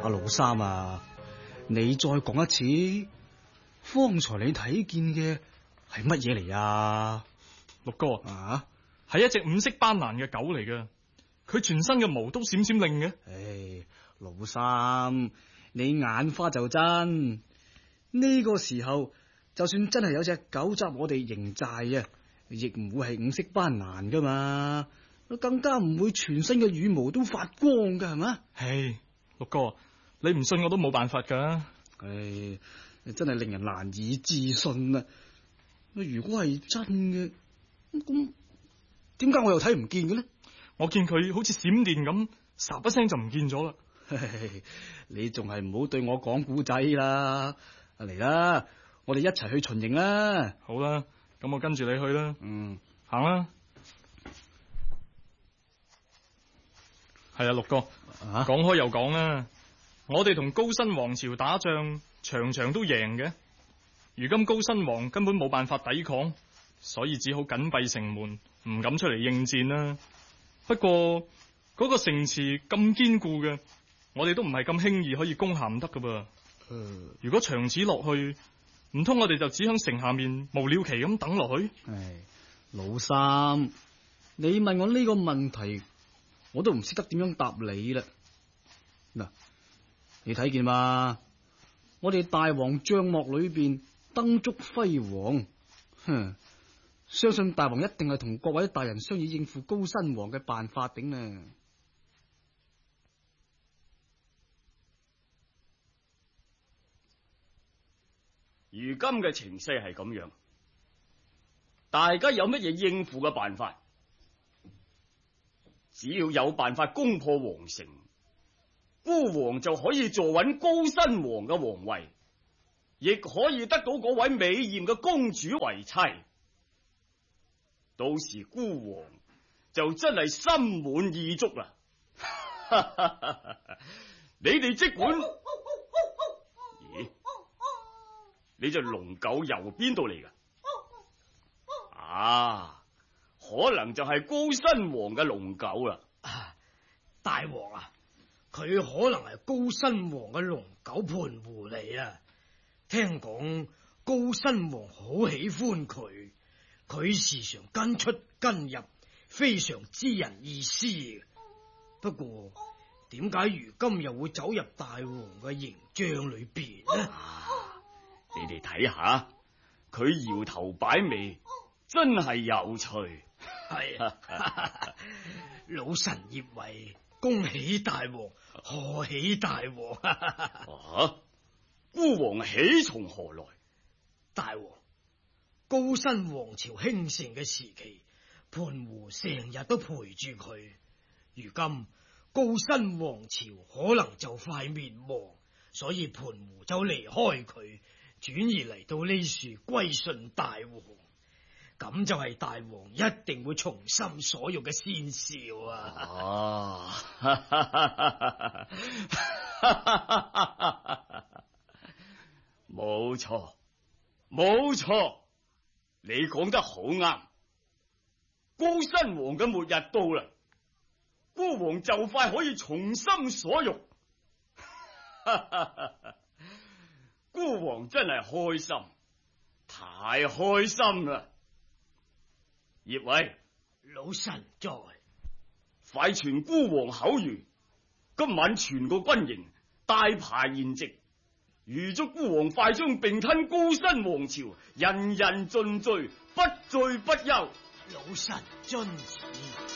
啊，老三啊，你再講一次，方才你睇見嘅係乜嘢嚟啊？ 六哥啊， 係一隻五色斑斕嘅狗嚟嘅，佢全身嘅毛都閃閃亮嘅。 唉，老三，你眼花就真。呢個時候，就算真係有隻狗執我哋營寨啊，亦唔會係五色斑斕噶嘛，更加唔會全身嘅羽毛都發光噶，係嘛？ 唉，六哥，你唔信我都冇辦法噶。 唉，真係令人難以置信啊！如果係真嘅，咁點解我又睇唔見嘅呢？ 我見佢好似閃電咁，霎一聲就唔見咗啦。 你仲係唔好對我講古仔啦！嚟啦，我哋一齊去巡營啦！ 好啦，咁我跟住你去啦。行啦。係啊，六哥，講開又講啦，我哋同高辛王朝打仗，場場都贏嘅。如今高辛王根本冇辦法抵抗，所以只好緊閉城門，唔敢出嚟應戰啦。不過嗰個城池咁堅固嘅，我哋都唔係咁輕易可以攻下唔得噶噃。如果長此落去，唔通我哋就只響城下面無了期咁等落去？ 唉，老三，你問我呢個問題，我都唔識得點樣答你啦。嗱，你睇見嘛？我哋大王帳幕裏邊燈燭輝煌，相信大王一定係同各位大人商議應付高辛王嘅辦法頂啊！ 如今嘅情勢係咁樣，大家有乜嘢應付嘅辦法？只要有辦法攻破皇城，孤王就可以坐穩高辛王嘅皇位，亦可以得到嗰位美艷嘅公主為妻。到時孤王就真係心滿意足啦！你哋即管，咦？你隻龍狗由邊度嚟噶？啊，可能就係高辛王嘅龍狗啦。 大王啊，佢可能係高辛王嘅龍狗盤狐嚟啊！聽講高辛王好喜歡佢，佢時常跟出跟入，非常知人意思。不過點解如今又會走入大王嘅營帳裏邊呢？ 你哋睇下，佢搖頭擺尾，真係有趣。 係啊，老臣葉為恭喜大王，賀喜大王。 啊，孤王喜從何來？ 大王，高辛王朝興盛嘅時期，盤狐成日都陪住佢。如今高辛王朝可能就快滅亡，所以盤狐就離開佢，轉移嚟到呢處歸順大王。咁就係大王一定會從心所欲嘅先兆啊！ 冇錯，冇錯，你講得好啱。高辛王嘅末日到啦，孤王就快可以從心所欲。孤王真係開心，太開心啦！葉偉， 老臣在， 快傳孤王口諭，今晚全個軍營大排筵席，預祝孤王快將併吞高辛王朝，人人盡醉，不醉不休。 老臣遵旨。